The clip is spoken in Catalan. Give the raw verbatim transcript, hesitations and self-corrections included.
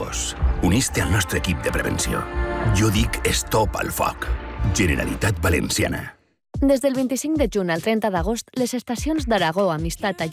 gos. Unís-te al nostre equip de prevenció. Jo dic stop al foc. Generalitat Valenciana. Des del vint-i-cinc de juny al trenta d'agost, les estacions d'Aragó, Amistat,